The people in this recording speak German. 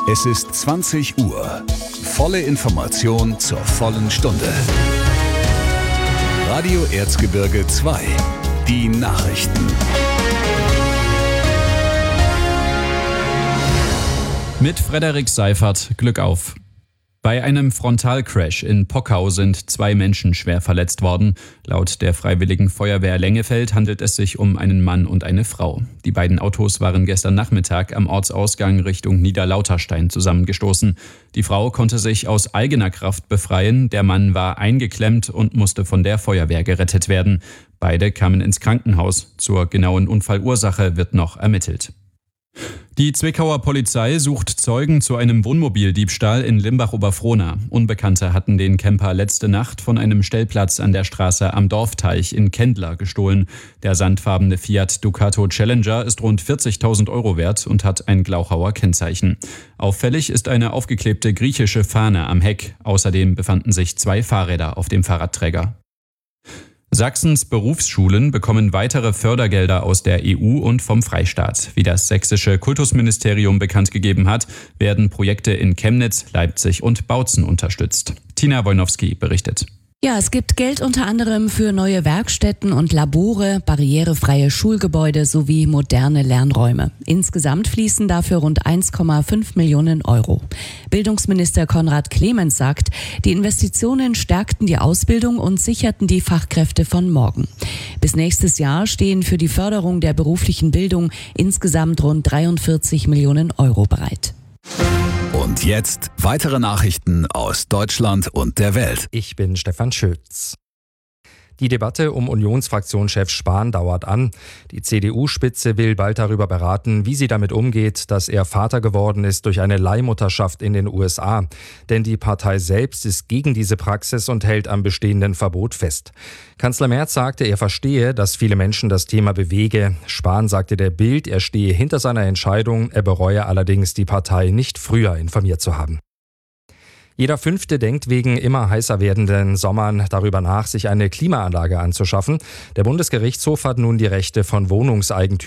Es ist 20 Uhr. Volle Information zur vollen Stunde. Radio Erzgebirge 2. Die Nachrichten. Mit Frederik Seifert, Glück auf. Bei einem Frontalcrash in Pockau sind 2 Menschen schwer verletzt worden. Laut der Freiwilligen Feuerwehr Lengefeld handelt es sich um einen Mann und eine Frau. Die beiden Autos waren gestern Nachmittag am Ortsausgang Richtung Niederlauterstein zusammengestoßen. Die Frau konnte sich aus eigener Kraft befreien. Der Mann war eingeklemmt und musste von der Feuerwehr gerettet werden. Beide kamen ins Krankenhaus. Zur genauen Unfallursache wird noch ermittelt. Die Zwickauer Polizei sucht Zeugen zu einem Wohnmobildiebstahl in Limbach-Oberfrohna. Unbekannte hatten den Camper letzte Nacht von einem Stellplatz an der Straße am Dorfteich in Kendler gestohlen. Der sandfarbene Fiat Ducato Challenger ist rund 40.000 Euro wert und hat ein Glauchauer Kennzeichen. Auffällig ist eine aufgeklebte griechische Fahne am Heck. Außerdem befanden sich 2 Fahrräder auf dem Fahrradträger. Sachsens Berufsschulen bekommen weitere Fördergelder aus der EU und vom Freistaat. Wie das sächsische Kultusministerium bekannt gegeben hat, werden Projekte in Chemnitz, Leipzig und Bautzen unterstützt. Tina Wojnowski berichtet. Ja, es gibt Geld unter anderem für neue Werkstätten und Labore, barrierefreie Schulgebäude sowie moderne Lernräume. Insgesamt fließen dafür rund 1,5 Millionen Euro. Bildungsminister Konrad Clemens sagt, die Investitionen stärkten die Ausbildung und sicherten die Fachkräfte von morgen. Bis nächstes Jahr stehen für die Förderung der beruflichen Bildung insgesamt rund 43 Millionen Euro bereit. Und jetzt weitere Nachrichten aus Deutschland und der Welt. Ich bin Stefan Schütz. Die Debatte um Unionsfraktionschef Spahn dauert an. Die CDU-Spitze will bald darüber beraten, wie sie damit umgeht, dass er Vater geworden ist durch eine Leihmutterschaft in den USA. Denn die Partei selbst ist gegen diese Praxis und hält am bestehenden Verbot fest. Kanzler Merz sagte, er verstehe, dass viele Menschen das Thema bewege. Spahn sagte der Bild, er stehe hinter seiner Entscheidung, er bereue allerdings, die Partei nicht früher informiert zu haben. Jeder 5. denkt wegen immer heißer werdenden Sommern darüber nach, sich eine Klimaanlage anzuschaffen. Der Bundesgerichtshof hat nun die Rechte von Wohnungseigentümern